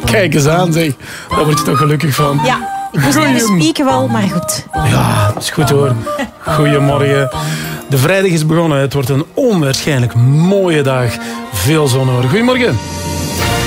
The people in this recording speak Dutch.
Kijk eens aan, zeg. Daar word je toch gelukkig van. Ja, ik moest even spieken wel, maar goed. Ja, dat is goed hoor. Goedemorgen. De vrijdag is begonnen. Het wordt een onwaarschijnlijk mooie dag. Veel zon hoor. Goedemorgen.